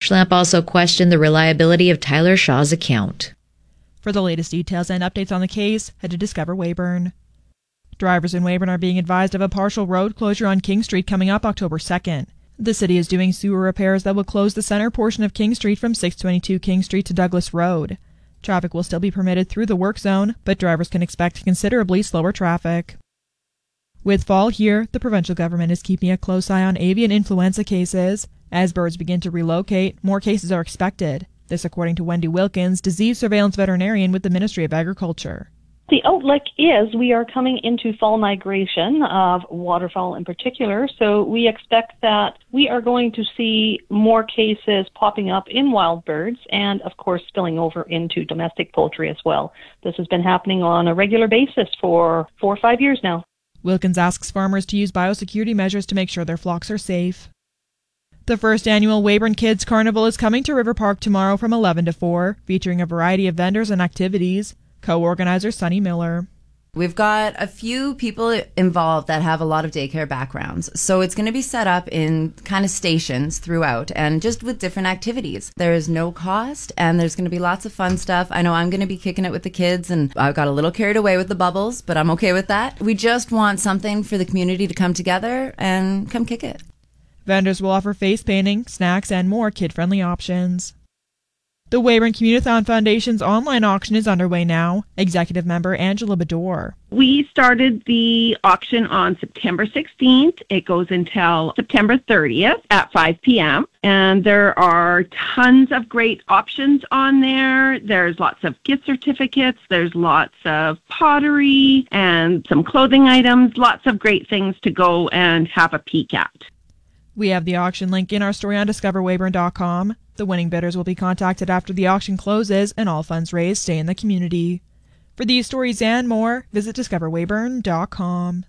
Schlamp also questioned the reliability of Tyler Shaw's account. For the latest details and updates on the case, head to Discover Weyburn. Drivers in Weyburn are being advised of a partial road closure on King Street coming up October 2nd. The city is doing sewer repairs that will close the center portion of King Street from 622 King Street to Douglas Road. Traffic will still be permitted through the work zone, but drivers can expect considerably slower traffic. With fall here, the provincial government is keeping a close eye on avian influenza cases. As birds begin to relocate, more cases are expected. This according to Wendy Wilkins, disease surveillance veterinarian with the Ministry of Agriculture. The outlook is we are coming into fall migration of waterfowl in particular, so we expect that we are going to see more cases popping up in wild birds and, of course, spilling over into domestic poultry as well. This has been happening on a regular basis for 4 or 5 years now. Wilkins asks farmers to use biosecurity measures to make sure their flocks are safe. The first annual Weyburn Kids Carnival is coming to River Park tomorrow from 11 to 4, featuring a variety of vendors and activities. Co-organizer Sunny Miller. We've got a few people involved that have a lot of daycare backgrounds. So it's going to be set up in kind of stations throughout and just with different activities. There is no cost and there's going to be lots of fun stuff. I know I'm going to be kicking it with the kids and I got a little carried away with the bubbles, but I'm okay with that. We just want something for the community to come together and come kick it. Vendors will offer face painting, snacks, and more kid-friendly options. The Weyburn Community Foundation's online auction is underway now. Executive member Angela Bador. We started the auction on September 16th. It goes until September 30th at 5 p.m. And there are tons of great options on there. There's lots of gift certificates. There's lots of pottery and some clothing items. Lots of great things to go and have a peek at. We have the auction link in our story on discoverweyburn.com. The winning bidders will be contacted after the auction closes, and all funds raised stay in the community. For these stories and more, visit discoverweyburn.com.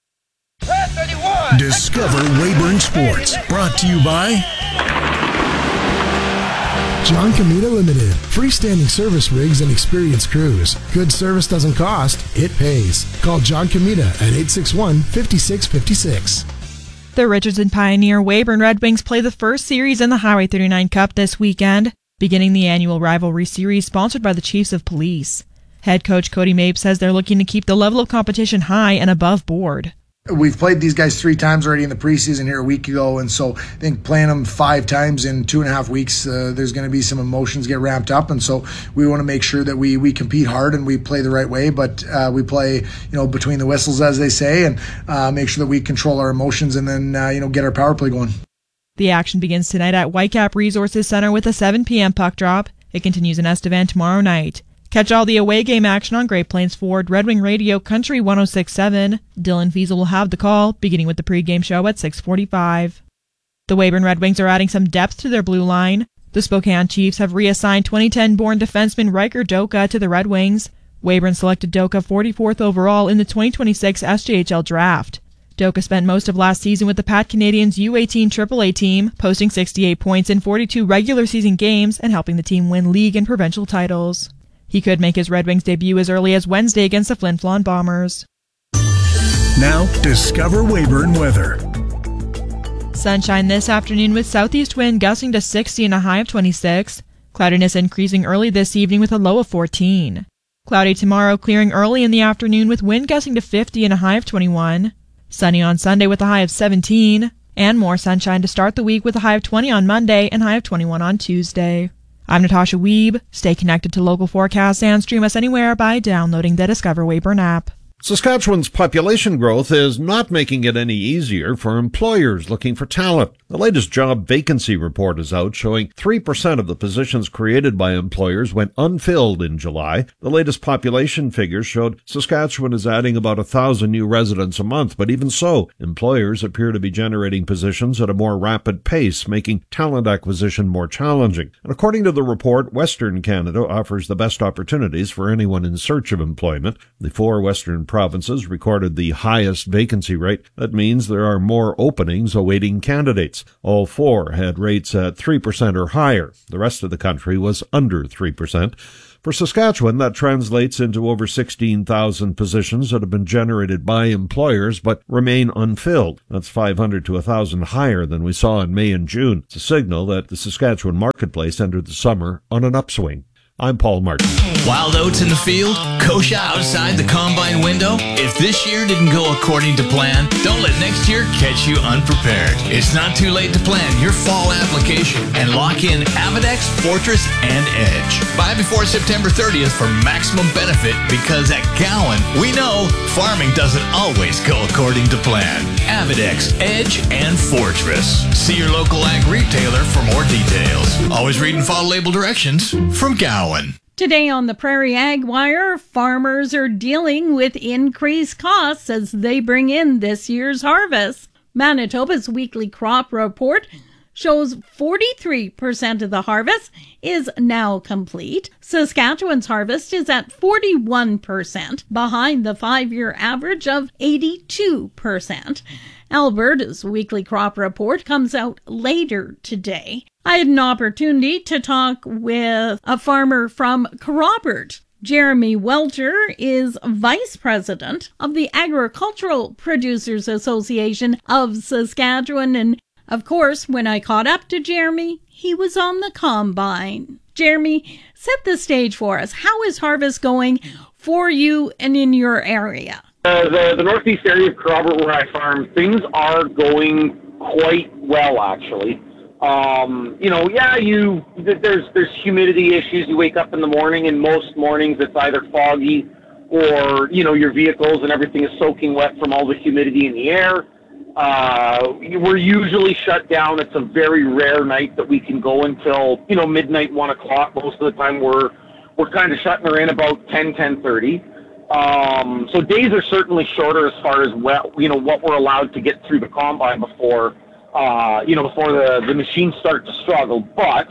Discover Weyburn Sports, brought to you by John Comita Limited. Freestanding service rigs and experienced crews. Good service doesn't cost, it pays. Call John Comita at 861-5656. The Richardson Pioneer Weyburn Red Wings play the first series in the Highway 39 Cup this weekend, beginning the annual rivalry series sponsored by the Chiefs of Police. Head coach Cody Mabe says they're looking to keep the level of competition high and above board. We've played these guys 3 times already in the preseason here a week ago, and so I think playing them 5 times in 2.5 weeks, there's going to be some emotions get ramped up, and so we want to make sure that we compete hard and we play the right way, but we play between the whistles, as they say, and make sure that we control our emotions and then get our power play going. The action begins tonight at Whitecap Resources Center with a 7 p.m. puck drop. It continues in Estevan tomorrow night. Catch all the away game action on Great Plains Ford Red Wing Radio Country 106.7. Dylan Fiesel will have the call, beginning with the pregame show at 6:45. The Weyburn Red Wings are adding some depth to their blue line. The Spokane Chiefs have reassigned 2010-born defenseman Riker Doka to the Red Wings. Weyburn selected Doka 44th overall in the 2026 SJHL draft. Doka spent most of last season with the Pat Canadiens U18 AAA team, posting 68 points in 42 regular season games and helping the team win league and provincial titles. He could make his Red Wings debut as early as Wednesday against the Flin Flon Bombers. Now, discover Weyburn weather. Sunshine this afternoon with southeast wind gusting to 60 and a high of 26. Cloudiness increasing early this evening with a low of 14. Cloudy tomorrow, clearing early in the afternoon with wind gusting to 50 and a high of 21. Sunny on Sunday with a high of 17. And more sunshine to start the week with a high of 20 on Monday and high of 21 on Tuesday. I'm Natasha Wiebe. Stay connected to local forecasts and stream us anywhere by downloading the Discover Weyburn app. Saskatchewan's population growth is not making it any easier for employers looking for talent. The latest job vacancy report is out, showing 3% of the positions created by employers went unfilled in July. The latest population figures showed Saskatchewan is adding about 1,000 new residents a month, but even so, employers appear to be generating positions at a more rapid pace, making talent acquisition more challenging. And according to the report, Western Canada offers the best opportunities for anyone in search of employment. The 4 Western provinces recorded the highest vacancy rate. That means there are more openings awaiting candidates. All 4 had rates at 3% or higher. The rest of the country was under 3%. For Saskatchewan, that translates into over 16,000 positions that have been generated by employers but remain unfilled. That's 500 to 1,000 higher than we saw in May and June. It's a signal that the Saskatchewan marketplace entered the summer on an upswing. I'm Paul Martin. Wild oats in the field, kochia outside the combine window. If this year didn't go according to plan, don't let next year catch you unprepared. It's not too late to plan your fall application and lock in Avidex, Fortress, and Edge. Buy before September 30th for maximum benefit, because at Gowan, we know farming doesn't always go according to plan. Avidex, Edge, and Fortress. See your local ag retailer for more details. Always read and follow label directions from Gowan. Today on the Prairie Ag Wire, farmers are dealing with increased costs as they bring in this year's harvest. Manitoba's weekly crop report shows 43% of the harvest is now complete. Saskatchewan's harvest is at 41%, behind the 5-year average of 82%. Alberta's weekly crop report comes out later today. I had an opportunity to talk with a farmer from Crawford. Jeremy Welter is vice president of the Agricultural Producers Association of Saskatchewan, and of course, when I caught up to Jeremy, he was on the combine. Jeremy, set the stage for us. How is harvest going for you and in your area? The northeast area of Crawford, where I farm, things are going quite well, actually. There's humidity issues. You wake up in the morning, and most mornings it's either foggy or, your vehicles and everything is soaking wet from all the humidity in the air. We're usually shut down. It's a very rare night that we can go until, midnight, 1 o'clock. Most of the time we're kind of shutting her in about 10:30. So days are certainly shorter as far as what we're allowed to get through the combine before the machines start to struggle. But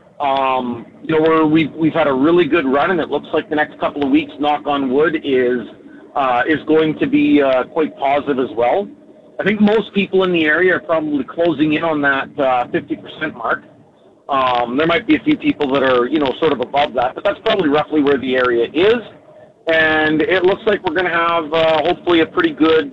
we've had a really good run, and it looks like the next couple of weeks, knock on wood, is going to be quite positive as well. I think most people in the area are probably closing in on that 50% mark. There might be a few people that are sort of above that, but that's probably roughly where the area is. And it looks like we're going to have hopefully a pretty good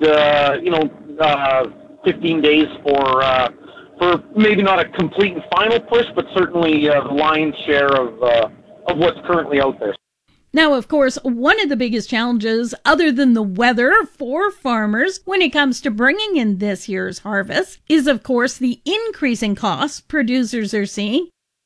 15 days for maybe not a complete and final push, but certainly the lion's share of what's currently out there. Now, of course, one of the biggest challenges, other than the weather for farmers when it comes to bringing in this year's harvest, is, of course, the increasing costs producers are seeing.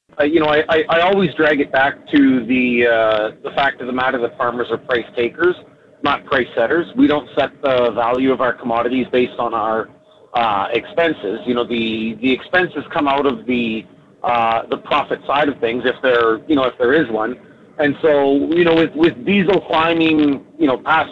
I always drag it back to the fact of the matter that farmers are price takers, not price setters. We don't set the value of our commodities based on our expenses. The expenses come out of the profit side of things, if there is one. And so, with diesel climbing, past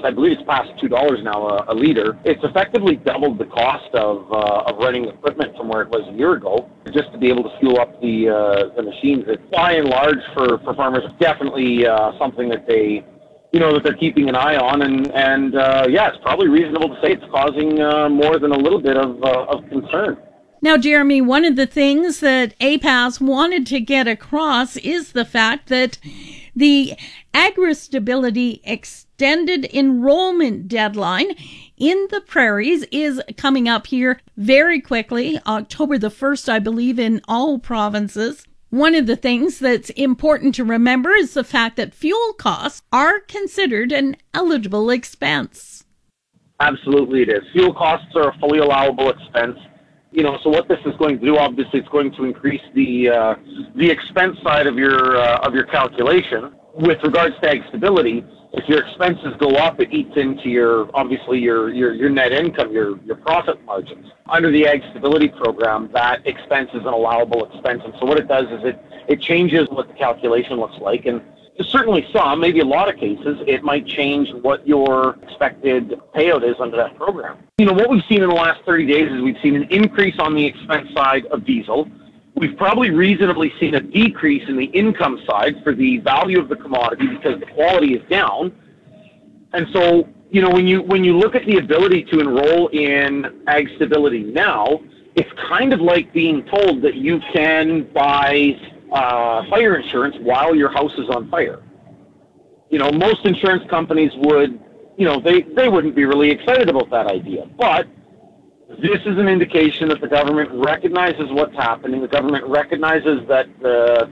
$2 now a liter, it's effectively doubled the cost of running equipment from where it was a year ago, just to be able to fuel up the machines. It's by and large for farmers definitely something that they, that they're keeping an eye on, and it's probably reasonable to say it's causing more than a little bit of concern. Now, Jeremy, one of the things that APAS wanted to get across is the fact that the AgriStability extended enrollment deadline in the prairies is coming up here very quickly, October the 1st, I believe, in all provinces. One of the things that's important to remember is the fact that fuel costs are considered an eligible expense. Absolutely it is. Fuel costs are a fully allowable expense. So what this is going to do, obviously, it's going to increase the expense side of your calculation. With regards to AgStability, if your expenses go up, it eats into your net income, your profit margins. Under the AgStability program, that expense is an allowable expense, and so what it does is it changes what the calculation looks like, and certainly some, maybe a lot of cases, it might change what your expected payout is under that program. What we've seen in the last 30 days is we've seen an increase on the expense side of diesel. We've probably reasonably seen a decrease in the income side for the value of the commodity because the quality is down. And so, when you look at the ability to enroll in AgStability now, it's kind of like being told that you can buy fire insurance while your house is on fire. most insurance companies would, they wouldn't be really excited about that idea. But this is an indication that the government recognizes what's happening. The government recognizes that